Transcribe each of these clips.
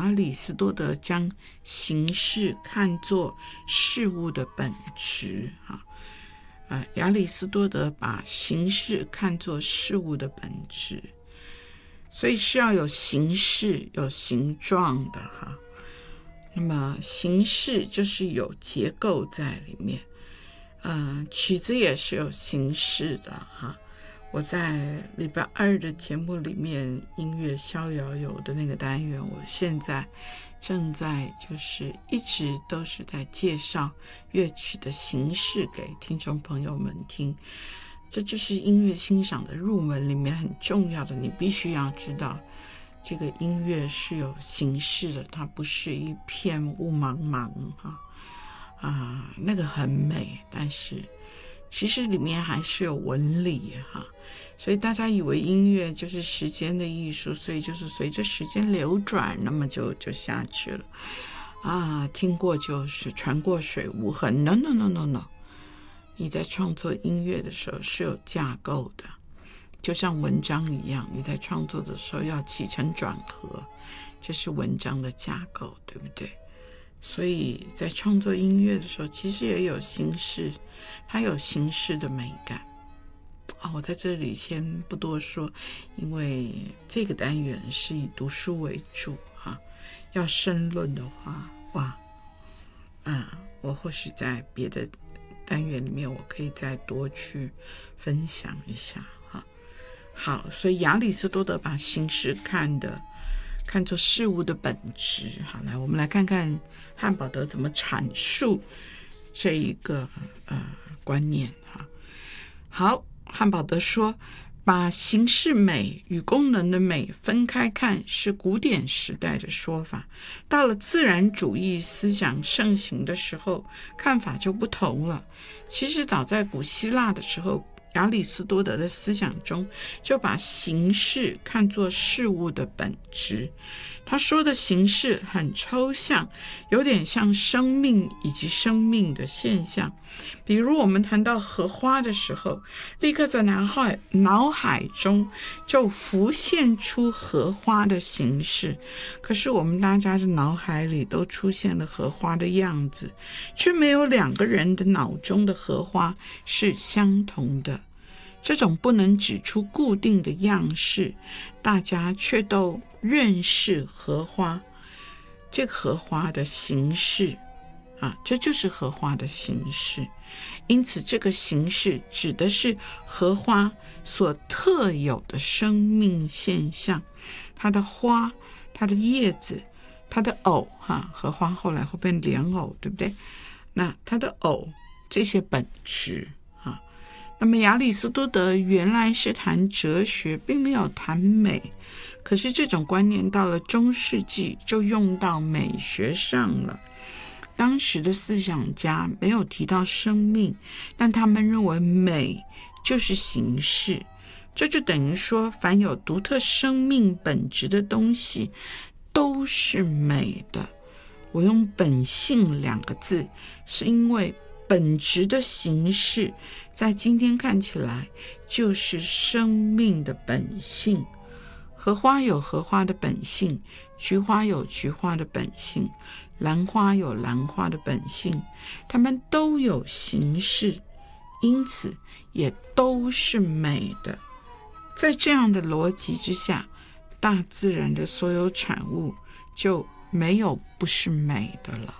亚里士多德将形式看作事物的本质亚里士多德把形式看作事物的本质，所以是要有形式有形状的那么形式就是有结构在里面，曲子也是有形式的我在礼拜二的节目里面音乐逍遥游的那个单元，我现在正在就是一直都是在介绍乐曲的形式给听众朋友们听，这就是音乐欣赏的入门里面很重要的，你必须要知道这个音乐是有形式的，它不是一片雾茫茫那个很美，但是其实里面还是有纹理所以大家以为音乐就是时间的艺术，所以就是随着时间流转，那么就下去了听过就是船过水无痕。 No， 你在创作音乐的时候是有架构的，就像文章一样，你在创作的时候要起承转合，这是文章的架构，对不对？所以在创作音乐的时候其实也有形式，它有形式的美感我在这里先不多说，因为这个单元是以读书为主要申论的话我或许在别的单元里面我可以再多去分享一下好，所以亚里士多德把形式看作事物的本质好，来我们来看看汉堡德怎么阐述这一个观念好，汉堡德说，把形式美与功能的美分开看是古典时代的说法，到了自然主义思想盛行的时候，看法就不同了。其实早在古希腊的时候，亚里士多德的思想中就把形式看作事物的本质。他说的形式很抽象，有点像生命以及生命的现象。比如我们谈到荷花的时候，立刻在脑海中就浮现出荷花的形式，可是我们大家的脑海里都出现了荷花的样子，却没有两个人的脑中的荷花是相同的。这种不能指出固定的样式，大家却都认识荷花，这个荷花的形式这就是荷花的形式。因此这个形式指的是荷花所特有的生命现象，它的花，它的叶子，它的藕荷花后来会变莲藕，对不对？那它的藕，这些本质那么亚里士多德原来是谈哲学，并没有谈美，可是这种观念到了中世纪就用到美学上了。当时的思想家没有提到生命，但他们认为美就是形式，这就等于说凡有独特生命本质的东西都是美的。我用本性2个字，是因为本质的形式在今天看起来就是生命的本性。荷花有荷花的本性，菊花有菊花的本性，兰花有兰花的本性，它们都有形式，因此也都是美的。在这样的逻辑之下，大自然的所有产物就没有不是美的了，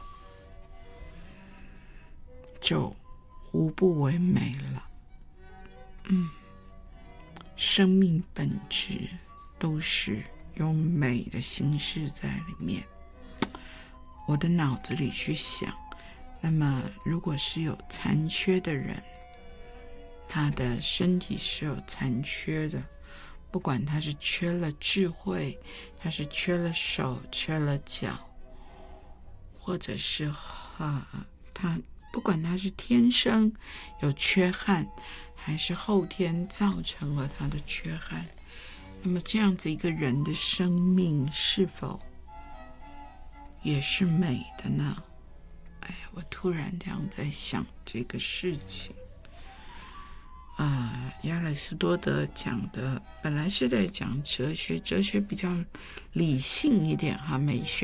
就无不为美了。生命本质都是有美的形式在里面。我的脑子里去想，那么如果是有残缺的人，他的身体是有残缺的，不管他是缺了智慧，他是缺了手缺了脚，或者是他不管他是天生有缺憾，还是后天造成了他的缺憾，那么这样子一个人的生命是否也是美的呢？我突然这样在想这个事情亚里士多德讲的本来是在讲哲学，哲学比较理性一点美学